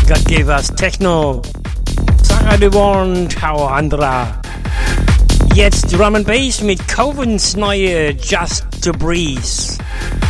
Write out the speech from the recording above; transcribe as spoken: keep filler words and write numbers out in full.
God gave us Techno. Sarah Devon, ciao Andra. Jetzt Drum and Bass mit Covens neue Just to Breeze.